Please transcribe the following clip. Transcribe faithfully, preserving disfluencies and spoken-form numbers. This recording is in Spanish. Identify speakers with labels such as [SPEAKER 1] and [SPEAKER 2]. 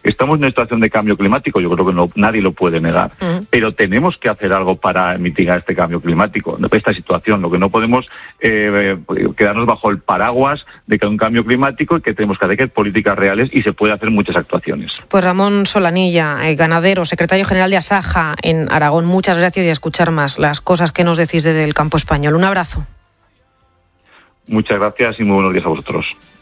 [SPEAKER 1] Estamos en una situación de cambio climático, yo creo que no, nadie lo puede negar, uh-huh. pero tenemos que hacer algo para mitigar este cambio climático, esta situación. Lo que no podemos eh, quedarnos bajo el paraguas de que hay un cambio climático y que tenemos que hacer políticas reales y se puede hacer muchas actuaciones.
[SPEAKER 2] Pues Ramón Solanilla, eh, ganadero, secretario general de Asaja en Aragón, muchas gracias y a escuchar más las cosas que nos decís desde el campo español. Un abrazo.
[SPEAKER 1] Muchas gracias y muy buenos días a vosotros.